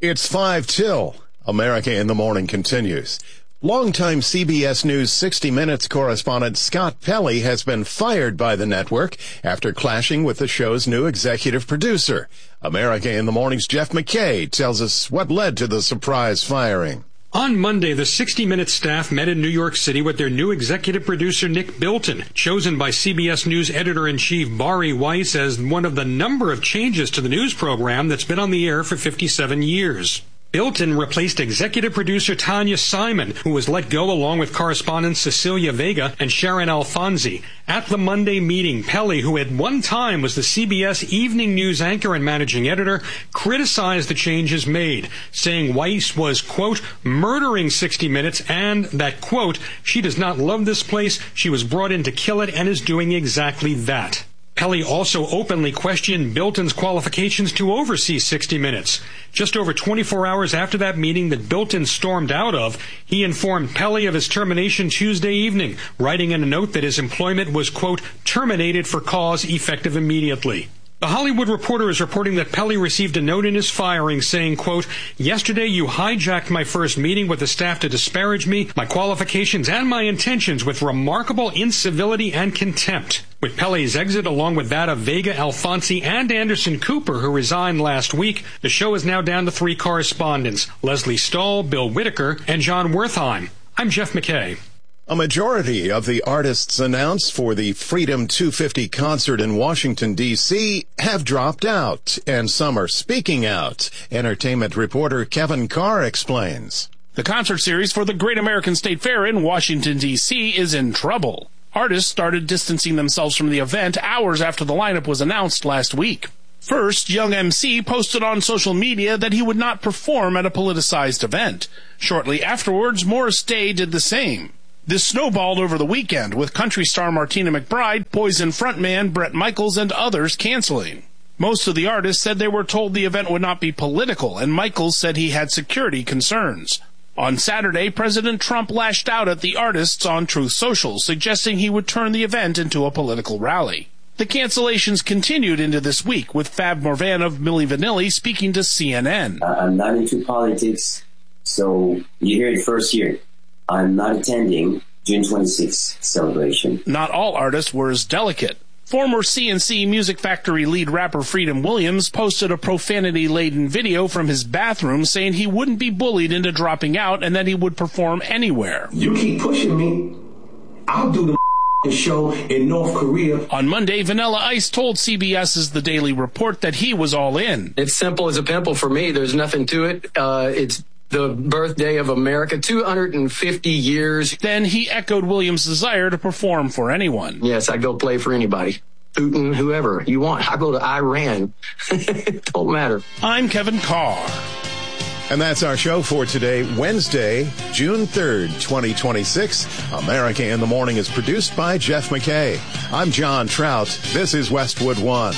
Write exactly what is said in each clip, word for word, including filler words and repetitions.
It's five till. America in the Morning continues. Longtime C B S News sixty minutes correspondent Scott Pelley has been fired by the network after clashing with the show's new executive producer. America in the Morning's Jeff McKay tells us what led to the surprise firing. On Monday, the sixty minutes staff met in New York City with their new executive producer, Nick Bilton, chosen by C B S News editor-in-chief Bari Weiss as one of the number of changes to the news program that's been on the air for fifty-seven years. Bilton replaced executive producer Tanya Simon, who was let go along with correspondents Cecilia Vega and Sharon Alfonsi. At the Monday meeting, Pelley, who at one time was the C B S Evening News anchor and managing editor, criticized the changes made, saying Weiss was, quote, murdering sixty minutes and that, quote, she does not love this place, she was brought in to kill it and is doing exactly that. Pelley also openly questioned Bilton's qualifications to oversee sixty minutes. Just over twenty-four hours after that meeting that Bilton stormed out of, he informed Pelley of his termination Tuesday evening, writing in a note that his employment was, quote, terminated for cause effective immediately. The Hollywood Reporter is reporting that Pelley received a note in his firing saying, quote, yesterday you hijacked my first meeting with the staff to disparage me, my qualifications, and my intentions with remarkable incivility and contempt. With Pelley's exit, along with that of Vega, Alfonsi, and Anderson Cooper, who resigned last week, the show is now down to three correspondents, Leslie Stahl, Bill Whitaker, and John Wertheim. I'm Jeff McKay. A majority of the artists announced for the Freedom two fifty concert in Washington, D C have dropped out, and some are speaking out. Entertainment reporter Kevin Carr explains. The concert series for the Great American State Fair in Washington, D C is in trouble. Artists started distancing themselves from the event hours after the lineup was announced last week. First, Young M C posted on social media that he would not perform at a politicized event. Shortly afterwards, Morris Day did the same. This snowballed over the weekend, with country star Martina McBride, Poison frontman Bret Michaels, and others canceling. Most of the artists said they were told the event would not be political, and Michaels said he had security concerns. On Saturday, President Trump lashed out at the artists on Truth Social, suggesting he would turn the event into a political rally. The cancellations continued into this week, with Fab Morvan of Milli Vanilli speaking to C N N. I'm not into politics, so you hear it first here. I'm not attending June twenty-sixth celebration. Not all artists were as delicate. Former C N C Music Factory lead rapper Freedom Williams posted a profanity-laden video from his bathroom saying he wouldn't be bullied into dropping out and that he would perform anywhere. You keep pushing me, I'll do the show in North Korea. On Monday, Vanilla Ice told CBS's The Daily Report that he was all in. It's simple as a pimple for me. There's nothing to it. Uh, it's the birthday of America, two hundred fifty years. Then he echoed Williams' desire to perform for anyone. Yes, I go play for anybody. Putin, whoever you want. I go to Iran. It don't matter. I'm Kevin Carr. And that's our show for today, Wednesday, June third, twenty twenty-six. America in the Morning is produced by Jeff McKay. I'm John Trout. This is Westwood One.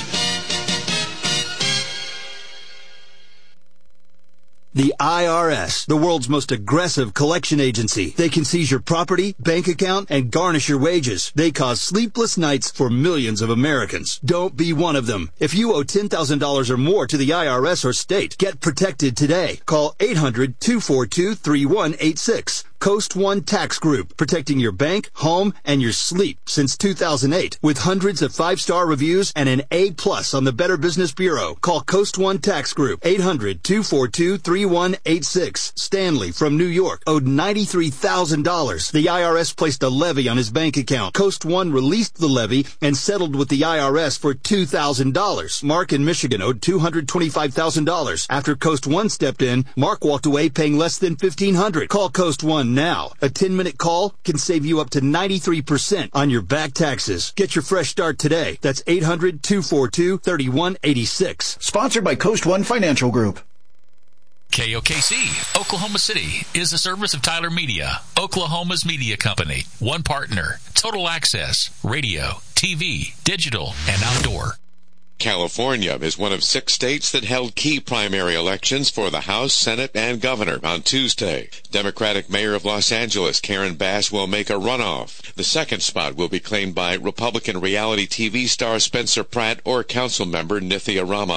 The I R S, the world's most aggressive collection agency. They can seize your property, bank account, and garnish your wages. They cause sleepless nights for millions of Americans. Don't be one of them. If you owe ten thousand dollars or more to the I R S or state, get protected today. Call eight hundred, two four two, three one eight six. Coast One Tax Group, protecting your bank, home, and your sleep since two thousand eight. With hundreds of five-star reviews and an A plus on the Better Business Bureau. Call Coast One Tax Group, eight hundred, two four two, three one eight six. Stanley from New York owed ninety-three thousand dollars. The I R S placed a levy on his bank account. Coast One released the levy and settled with the I R S for two thousand dollars. Mark in Michigan owed two hundred twenty-five thousand dollars. After Coast One stepped in, Mark walked away paying less than fifteen hundred dollars. Call Coast One now. A ten-minute call can save you up to ninety-three percent on your back taxes. Get your fresh start today. That's eight hundred, two four two, three one eight six. Sponsored by Coast One Financial Group. K O K C, Oklahoma City, is a service of Tyler Media, Oklahoma's media company. One partner, total access, radio, T V, digital, and outdoor. California is one of six states that held key primary elections for the House, Senate, and governor on Tuesday. Democratic Mayor of Los Angeles, Karen Bass, will make a runoff. The second spot will be claimed by Republican reality T V star Spencer Pratt or Councilmember Nithya Raman.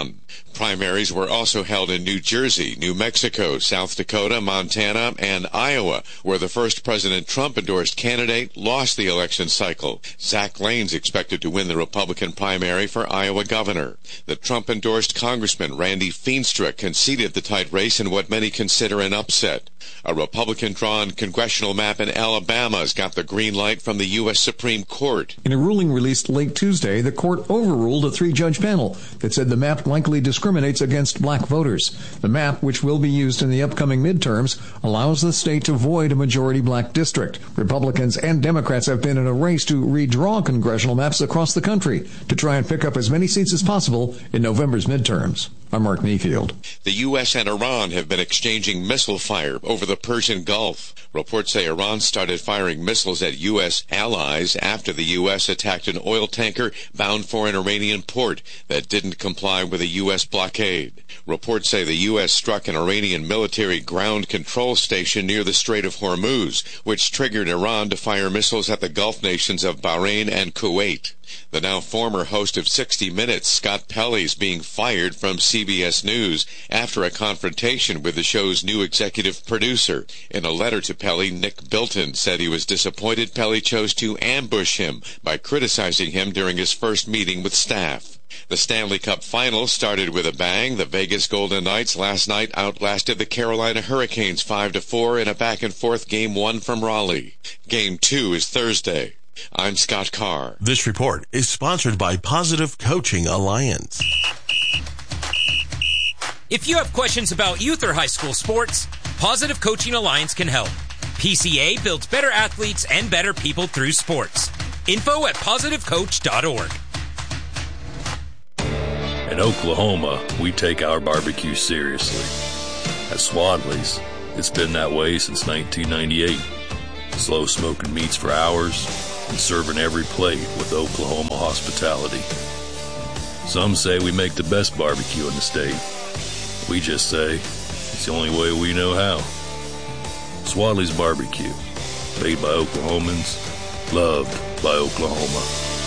Primaries were also held in New Jersey, New Mexico, South Dakota, Montana, and Iowa, where the first President Trump-endorsed candidate lost the election cycle. Zach Lane's expected to win the Republican primary for Iowa governor. The Trump-endorsed Congressman Randy Feenstra conceded the tight race in what many consider an upset. A Republican-drawn congressional map in Alabama has got the green light from the U S Supreme Court. In a ruling released late Tuesday, the court overruled a three-judge panel that said the map likely discriminates against black voters. The map, which will be used in the upcoming midterms, allows the state to void a majority black district. Republicans and Democrats have been in a race to redraw congressional maps across the country to try and pick up as many seats as possible in November's midterms. I'm Mark Mayfield. The U S and Iran have been exchanging missile fire over the Persian Gulf. Reports say Iran started firing missiles at U S allies after the U S attacked an oil tanker bound for an Iranian port that didn't comply with a U S blockade. Reports say the U S struck an Iranian military ground control station near the Strait of Hormuz, which triggered Iran to fire missiles at the Gulf nations of Bahrain and Kuwait. The now former host of sixty minutes, Scott Pelley, is being fired from C B S News after a confrontation with the show's new executive producer. In a letter to Pelley, Nick Bilton said he was disappointed Pelley chose to ambush him by criticizing him during his first meeting with staff. The Stanley Cup Final started with a bang. The Vegas Golden Knights last night outlasted the Carolina Hurricanes five to four in a back-and-forth Game one from Raleigh. Game two is Thursday. I'm Scott Carr. This report is sponsored by Positive Coaching Alliance. If you have questions about youth or high school sports, Positive Coaching Alliance can help. P C A builds better athletes and better people through sports. Info at positive coach dot org. In Oklahoma, we take our barbecue seriously. At Swadley's, it's been that way since nineteen ninety-eight. Slow smoking meats for hours and serving every plate with Oklahoma hospitality. Some say we make the best barbecue in the state. We just say it's the only way we know how. Swadley's Barbecue, made by Oklahomans, loved by Oklahoma.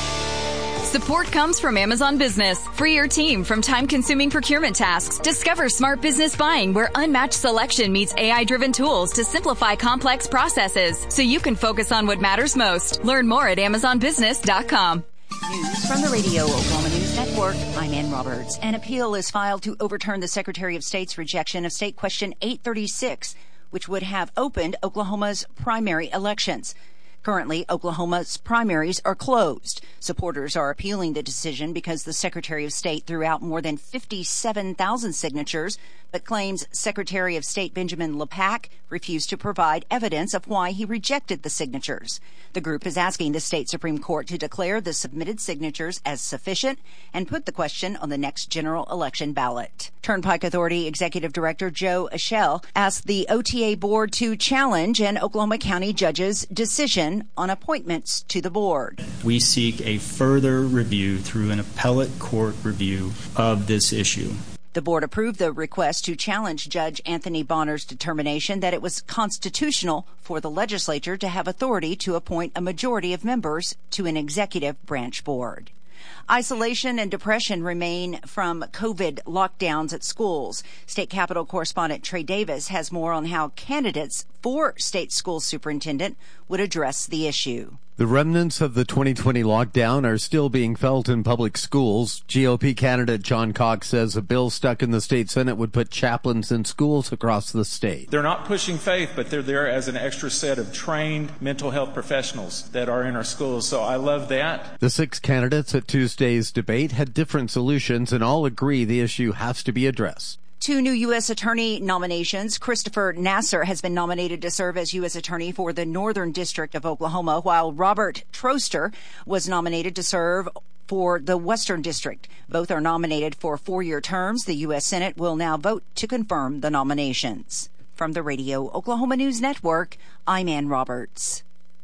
Support comes from Amazon Business. Free your team from time-consuming procurement tasks. Discover smart business buying where unmatched selection meets A I-driven tools to simplify complex processes so you can focus on what matters most. Learn more at amazon business dot com. News from the Radio Oklahoma News Network. I'm Ann Roberts. An appeal is filed to overturn the Secretary of State's rejection of State Question eight thirty-six, which would have opened Oklahoma's primary elections. Currently, Oklahoma's primaries are closed. Supporters are appealing the decision because the Secretary of State threw out more than fifty-seven thousand signatures, but claims Secretary of State Benjamin LePack refused to provide evidence of why he rejected the signatures. The group is asking the state Supreme Court to declare the submitted signatures as sufficient and put the question on the next general election ballot. Turnpike Authority Executive Director Joe Aschel asked the O T A board to challenge an Oklahoma County judge's decision on appointments to the board. We seek a further review through an appellate court review of this issue. The board approved the request to challenge Judge Anthony Bonner's determination that it was constitutional for the legislature to have authority to appoint a majority of members to an executive branch board. Isolation and depression remain from COVID lockdowns at schools. State Capitol correspondent Trey Davis has more on how candidates for state school superintendent would address the issue. The remnants of the twenty twenty lockdown are still being felt in public schools. G O P candidate John Cox says a bill stuck in the state Senate would put chaplains in schools across the state. They're not pushing faith, but they're there as an extra set of trained mental health professionals that are in our schools. So I love that. The six candidates at Tuesday's debate had different solutions and all agree the issue has to be addressed. Two new U S attorney nominations. Christopher Nasser has been nominated to serve as U S attorney for the Northern District of Oklahoma, while Robert Troster was nominated to serve for the Western District. Both are nominated for four-year terms. The U S Senate will now vote to confirm the nominations. From the Radio Oklahoma News Network, I'm Ann Roberts.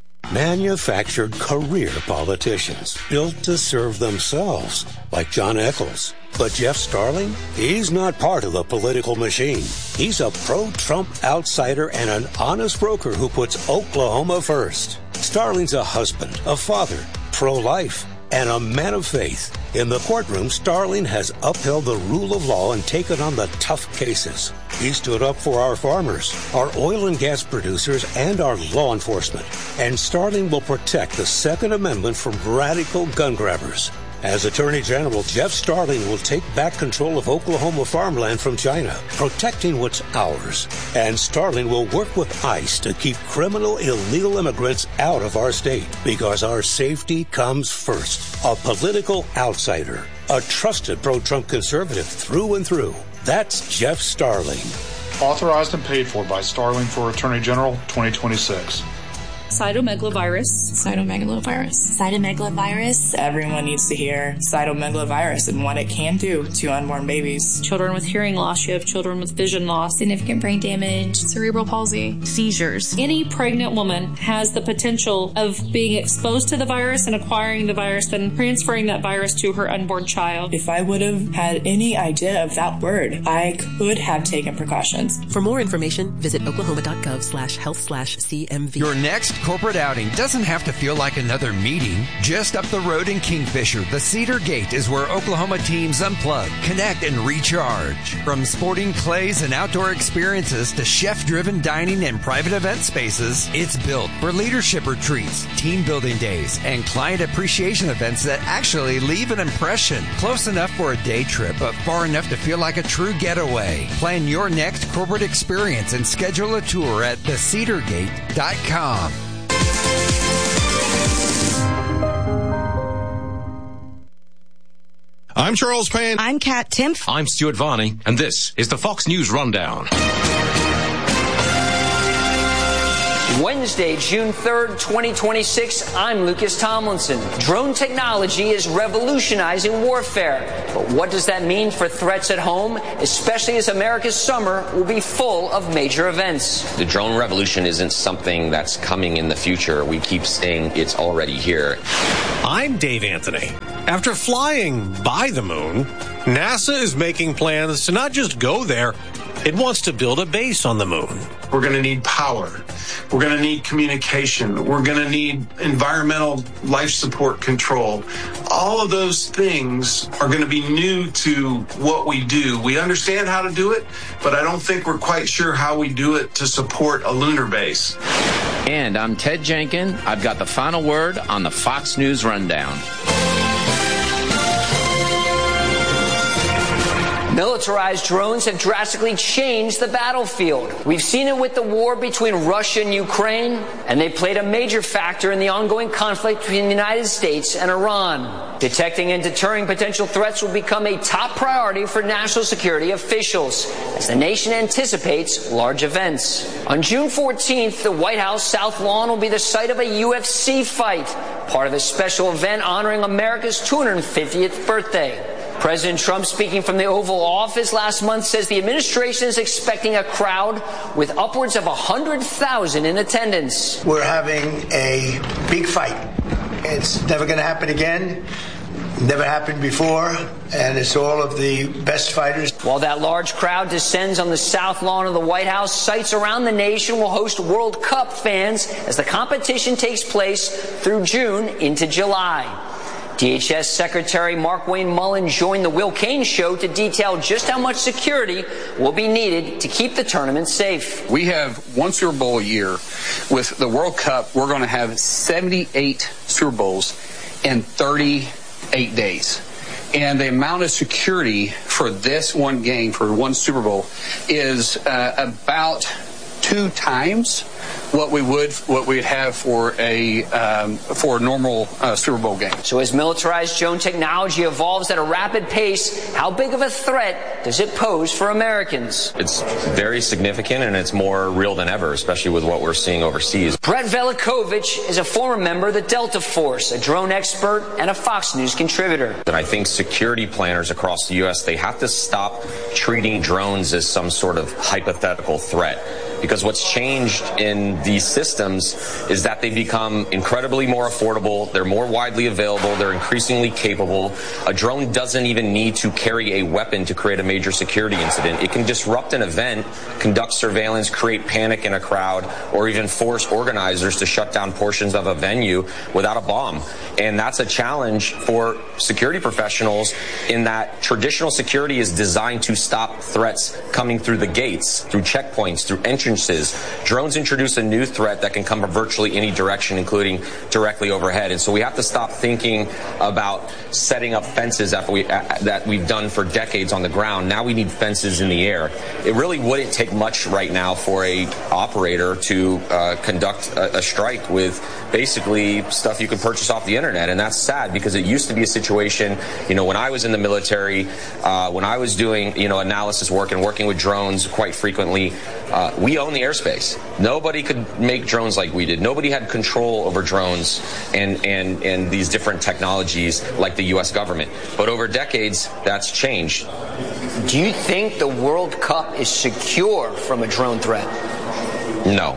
Manufactured career politicians built to serve themselves, like John Eccles. But Jeff Starling, he's not part of the political machine. He's a pro-Trump outsider and an honest broker who puts Oklahoma first. Starling's a husband, a father, pro-life, and a man of faith. In the courtroom, Starling has upheld the rule of law and taken on the tough cases. He stood up for our farmers, our oil and gas producers, and our law enforcement. And Starling will protect the Second Amendment from radical gun grabbers. As Attorney General, Jeff Starling will take back control of Oklahoma farmland from China, protecting what's ours. And Starling will work with ICE to keep criminal illegal immigrants out of our state, because our safety comes first. A political outsider, a trusted pro-Trump conservative through and through. That's Jeff Starling. Authorized and paid for by Starling for Attorney General twenty twenty-six. Cytomegalovirus. Cytomegalovirus. Cytomegalovirus. Everyone needs to hear cytomegalovirus and what it can do to unborn babies. Children with hearing loss. You have children with vision loss. Significant brain damage. Cerebral palsy. Seizures. Any pregnant woman has the potential of being exposed to the virus and acquiring the virus and transferring that virus to her unborn child. If I would have had any idea of that word, I could have taken precautions. For more information, visit oklahoma.gov slash health slash CMV. Your next corporate outing doesn't have to feel like another meeting. Just up the road in Kingfisher, the Cedar Gate is where Oklahoma teams unplug, connect, and recharge. From sporting plays and outdoor experiences to chef-driven dining and private event spaces, it's built for leadership retreats, team building days, and client appreciation events that actually leave an impression. Close enough for a day trip, but far enough to feel like a true getaway. Plan your next corporate experience and schedule a tour at the cedar gate dot com. I'm Charles Payne. I'm Kat Timpf. I'm Stuart Varney, and this is the Fox News Rundown. Wednesday, June third, twenty twenty-six, I'm Lucas Tomlinson. Drone technology is revolutionizing warfare. But what does that mean for threats at home, especially as America's summer will be full of major events? The drone revolution isn't something that's coming in the future. We keep saying it's already here. I'm Dave Anthony. After flying by the moon, NASA is making plans to not just go there, it wants to build a base on the moon. We're going to need power. We're going to need communication. We're going to need environmental life support control. All of those things are going to be new to what we do. We understand how to do it, but I don't think we're quite sure how we do it to support a lunar base. And I'm Ted Jenkin. I've got the final word on the Fox News Rundown. Militarized drones have drastically changed the battlefield. We've seen it with the war between Russia and Ukraine, and they played a major factor in the ongoing conflict between the United States and Iran. Detecting and deterring potential threats will become a top priority for national security officials as the nation anticipates large events. On June fourteenth, the White House South Lawn will be the site of a U F C fight, part of a special event honoring America's two hundred fiftieth birthday. President Trump, speaking from the Oval Office last month, says the administration is expecting a crowd with upwards of one hundred thousand in attendance. We're having a big fight. It's never going to happen again. Never happened before, and it's all of the best fighters. While that large crowd descends on the South Lawn of the White House, sites around the nation will host World Cup fans as the competition takes place through June into July. D H S Secretary Mark-Wayne Mullen joined the Will Cain Show to detail just how much security will be needed to keep the tournament safe. We have one Super Bowl a year. With the World Cup, we're going to have seventy-eight Super Bowls in thirty-eight days. And the amount of security for this one game, for one Super Bowl, is uh, about two times what we would what we'd have for a um, for a normal uh, Super Bowl game. So as militarized drone technology evolves at a rapid pace, how big of a threat does it pose for Americans? It's very significant, and it's more real than ever, especially with what we're seeing overseas. Brett Velikovich is a former member of the Delta Force, a drone expert and a Fox News contributor. And I think security planners across the U S, they have to stop treating drones as some sort of hypothetical threat. Because what's changed in these systems is that they become incredibly more affordable, they're more widely available, they're increasingly capable. A drone doesn't even need to carry a weapon to create a major security incident. It can disrupt an event, conduct surveillance, create panic in a crowd, or even force organizers to shut down portions of a venue without a bomb. And that's a challenge for security professionals in that traditional security is designed to stop threats coming through the gates, through checkpoints, through entrances. Drones introduce a new threat that can come from virtually any direction, including directly overhead. And so we have to stop thinking about setting up fences that, we, uh, that we've done for decades on the ground. Now we need fences in the air. It really wouldn't take much right now for a operator to uh, conduct a, a strike with basically stuff you can purchase off the internet. And that's sad because it used to be a situation, you know, when I was in the military, uh, when I was doing, you know, analysis work and working with drones quite frequently, uh, we own the airspace. Nobody could make drones like we did. Nobody had control over drones and, and, and these different technologies like the U S government. But over decades, that's changed. Do you think the World Cup is secure from a drone threat? No.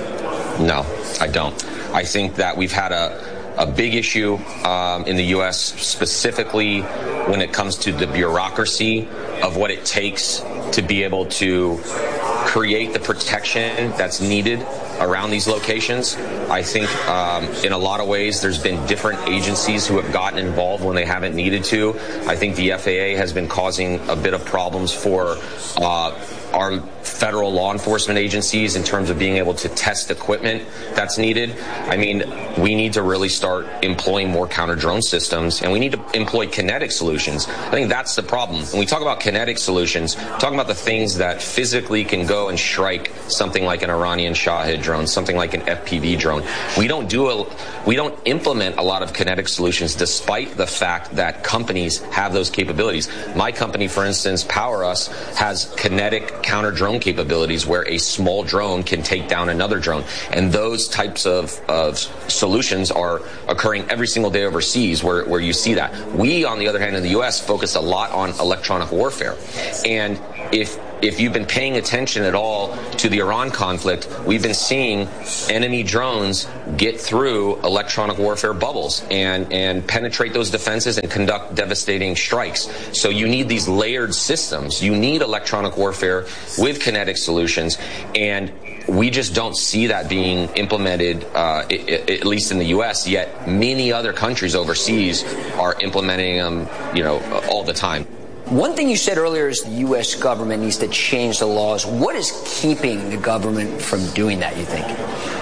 No, I don't. I think that we've had a a big issue um, in the U S specifically when it comes to the bureaucracy of what it takes to be able to create the protection that's needed around these locations. I think um, in a lot of ways there's been different agencies who have gotten involved when they haven't needed to. I think the F A A has been causing a bit of problems for uh, our federal law enforcement agencies in terms of being able to test equipment that's needed. I mean, we need to really start employing more counter-drone systems, and we need to employ kinetic solutions. I think that's the problem. When we talk about kinetic solutions, we're talking about the things that physically can go and strike something like an Iranian Shahed drone, something like an F P V drone. We don't do a, we don't implement a lot of kinetic solutions despite the fact that companies have those capabilities. My company, for instance, PowerUs, has kinetic counter-drone capabilities where a small drone can take down another drone. And those types of, of solutions are occurring every single day overseas where, where you see that. We, on the other hand, in the U S, focus a lot on electronic warfare. And if If you've been paying attention at all to the Iran conflict, we've been seeing enemy drones get through electronic warfare bubbles and, and penetrate those defenses and conduct devastating strikes. So you need these layered systems. You need electronic warfare with kinetic solutions, and we just don't see that being implemented, uh, at least in the U S, yet many other countries overseas are implementing them, you know, all the time. One thing you said earlier is the U S government needs to change the laws. What is keeping the government from doing that, you think?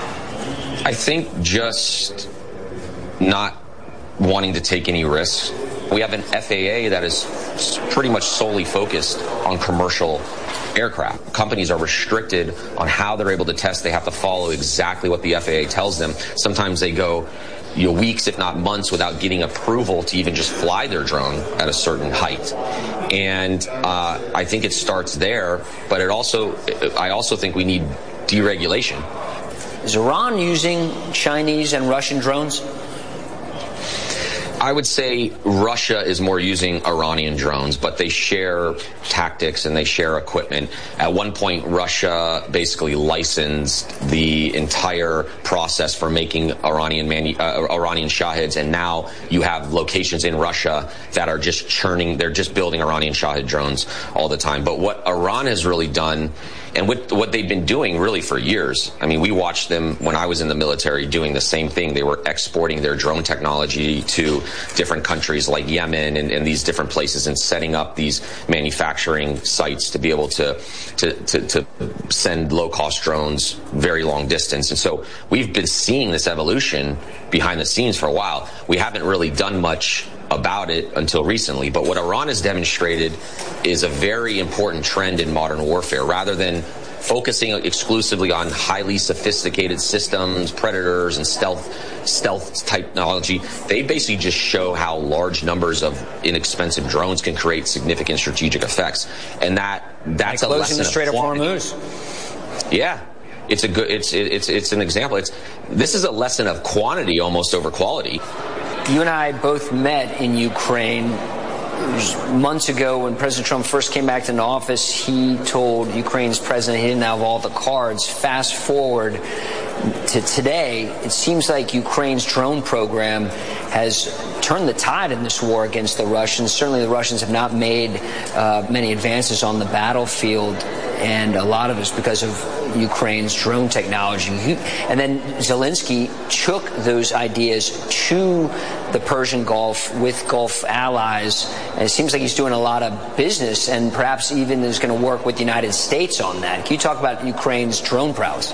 I think just not wanting to take any risks. We have an F A A that is pretty much solely focused on commercial aircraft. Companies are restricted on how they're able to test. They have to follow exactly what the F A A tells them. Sometimes they go you know, weeks, if not months, without getting approval to even just fly their drone at a certain height. And uh, I think it starts there, but it also, I also think we need deregulation. Is Iran using Chinese and Russian drones? I would say Russia is more using Iranian drones, but they share tactics and they share equipment. At one point, Russia basically licensed the entire process for making Iranian manu- uh, Iranian Shaheds, and now you have locations in Russia that are just churning, they're just building Iranian Shahed drones all the time. But what Iran has really done, and what, what they've been doing really for years, I mean, we watched them when I was in the military doing the same thing. They were exporting their drone technology to different countries like Yemen and, and these different places and setting up these manufacturing sites to be able to, to, to, to send low-cost drones very long distance. And so we've been seeing this evolution behind the scenes for a while. We haven't really done much about it until recently. But what Iran has demonstrated is a very important trend in modern warfare. Rather than focusing exclusively on highly sophisticated systems, predators, and stealth stealth technology, they basically just show how large numbers of inexpensive drones can create significant strategic effects. And that that's like a lesson the Strait of Hormuz. Yeah. It's a good it's it's it's an example. It's this is a lesson of quantity almost over quality. You and I both met in Ukraine. It was months ago when President Trump first came back into office. He told Ukraine's president he didn't have all the cards. Fast forward, to today, it seems like Ukraine's drone program has turned the tide in this war against the Russians. Certainly the Russians have not made uh, many advances on the battlefield, and a lot of it is because of Ukraine's drone technology. And then Zelensky took those ideas to the Persian Gulf with Gulf allies, and it seems like he's doing a lot of business and perhaps even is going to work with the United States on that. Can you talk about Ukraine's drone prowess?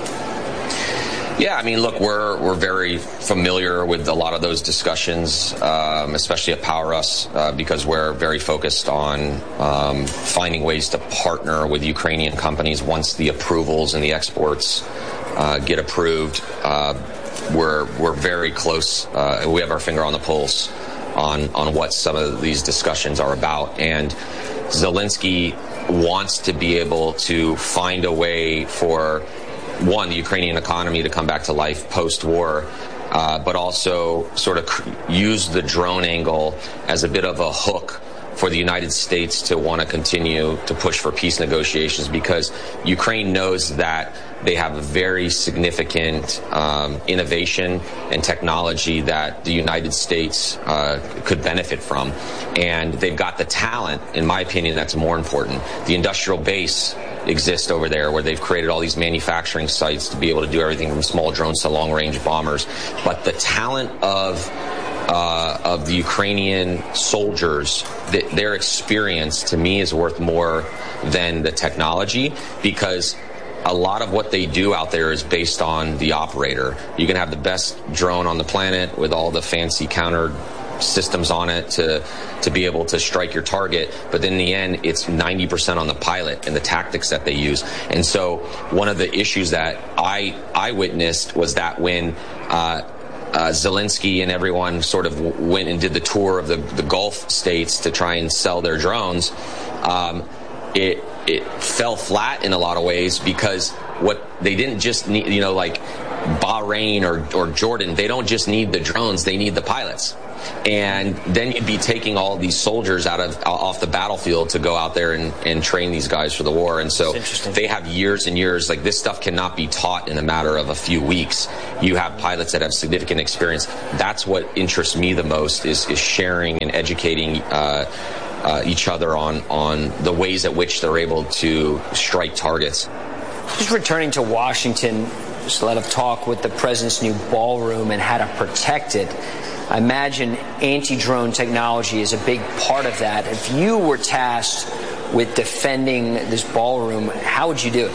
Yeah, I mean, look, we're we're very familiar with a lot of those discussions, um, especially at Power Us, uh, because we're very focused on um, finding ways to partner with Ukrainian companies once the approvals and the exports uh, get approved. Uh, we're we're very close. Uh, we have our finger on the pulse on on what some of these discussions are about, and Zelensky wants to be able to find a way for, one, the Ukrainian economy to come back to life post-war, uh, but also sort of use the drone angle as a bit of a hook for the United States to want to continue to push for peace negotiations, because Ukraine knows that they have a very significant um, innovation and technology that the United States uh, could benefit from. And they've got the talent, in my opinion, that's more important. The industrial base exist over there, where they've created all these manufacturing sites to be able to do everything from small drones to long-range bombers. But the talent of uh, of the Ukrainian soldiers, th- their experience, to me, is worth more than the technology, because a lot of what they do out there is based on the operator. You can have the best drone on the planet with all the fancy counter systems on it to to be able to strike your target, but in the end it's ninety percent on the pilot and the tactics that they use. And so one of the issues that I I witnessed was that when uh, uh, Zelensky and everyone sort of w- went and did the tour of the, the Gulf states to try and sell their drones, um, it it fell flat in a lot of ways, because what they didn't just need, you know, like Bahrain or, or Jordan, they don't just need the drones, they need the pilots. And then you'd be taking all these soldiers out of off the battlefield to go out there and, and train these guys for the war. And so they have years and years. Like, this stuff cannot be taught in a matter of a few weeks. You have pilots that have significant experience. That's what interests me the most, is, is sharing and educating uh, uh, each other on, on the ways at which they're able to strike targets. Just returning to Washington, just a lot of talk with the president's new ballroom and how to protect it. I imagine anti-drone technology is a big part of that. If you were tasked with defending this ballroom, how would you do it?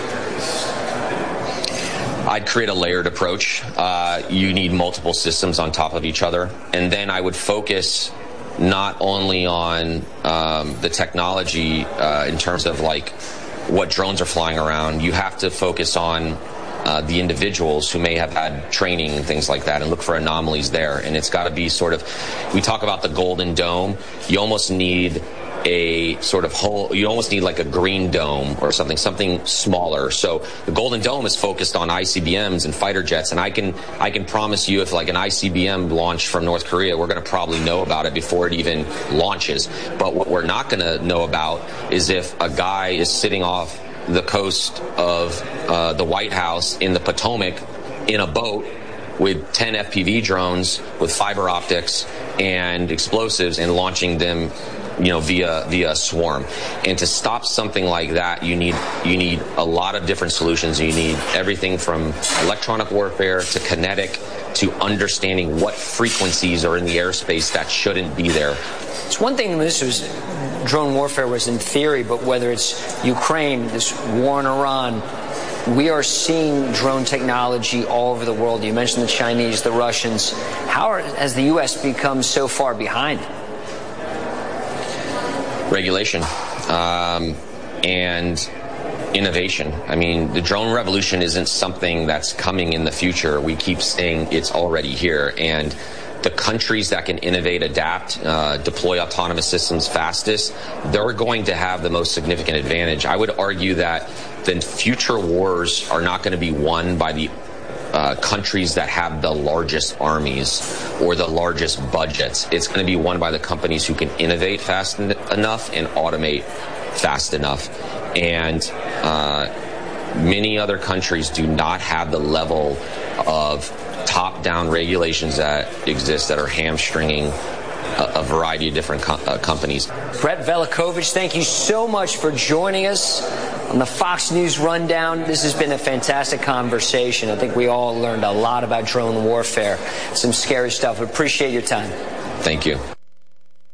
I'd create a layered approach. Uh, you need multiple systems on top of each other. And then I would focus not only on um, the technology uh, in terms of like what drones are flying around. You have to focus on Uh, the individuals who may have had training and things like that, and look for anomalies there. And it's got to be sort of, we talk about the Golden Dome, you almost need a sort of whole, you almost need like a green dome or something, something smaller. So the Golden Dome is focused on I C B Ms and fighter jets, and I can I can promise you, if like an I C B M launched from North Korea, we're going to probably know about it before it even launches. But what we're not going to know about is if a guy is sitting off the coast of uh, the White House in the Potomac in a boat with ten F P V drones with fiber optics and explosives and launching them, you know, via via a swarm. And to stop something like that, you need you need a lot of different solutions. You need everything from electronic warfare to kinetic to understanding what frequencies are in the airspace that shouldn't be there. It's one thing, this was drone warfare was in theory, but whether it's Ukraine, this war in Iran, we are seeing drone technology all over the world. You mentioned the Chinese, the Russians. How are, has the U S become so far behind? Regulation um, and innovation. I mean, the drone revolution isn't something that's coming in the future. We keep saying it's already here. And the countries that can innovate, adapt, uh, deploy autonomous systems fastest, they're going to have the most significant advantage. I would argue that the future wars are not going to be won by the uh, countries that have the largest armies or the largest budgets. It's going to be won by the companies who can innovate fast en- enough and automate fast enough. And uh, many other countries do not have the level of top-down regulations that exist that are hamstringing a, a variety of different co- uh, companies. Brett Velikovich, thank you so much for joining us on the Fox News Rundown. This has been a fantastic conversation. I think we all learned a lot about drone warfare, some scary stuff. We appreciate your time. Thank you.